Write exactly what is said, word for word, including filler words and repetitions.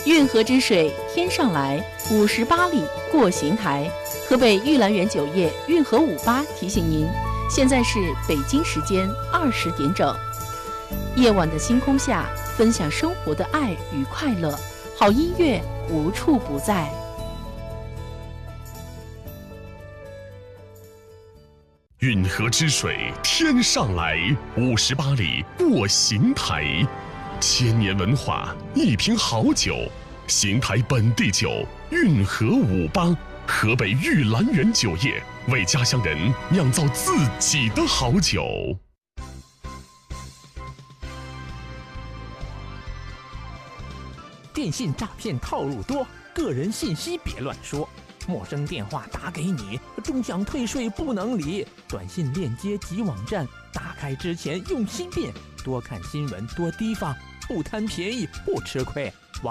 运河之水天上来，五十八里过邢台。河北玉兰园酒业运河五八提醒您，现在是北京时间二十点整。夜晚的星空下，分享生活的爱与快乐，好音乐无处不在。 运河之水天上来，五十八里过邢台。千年文化，一瓶好酒，邢台本地酒，运河五八，河北玉兰园酒业为家乡人酿造自己的好酒。 电信诈骗套路多，个人信息别乱说。陌生电话打给你，终想退税不能理。短信链接及网站，打开之前用心辨，多看新闻，多提防，不贪便宜不吃亏。